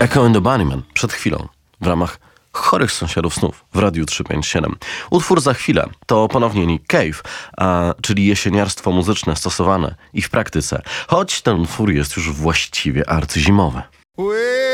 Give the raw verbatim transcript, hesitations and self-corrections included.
Echo and the Bunnymen przed chwilą w ramach Chorych Sąsiadów Snów w Radiu trzysta pięćdziesiąt siedem. Utwór za chwilę to ponownie Nick Cave, a, czyli jesieniarstwo muzyczne stosowane i w praktyce, choć ten utwór jest już właściwie arcyzimowy.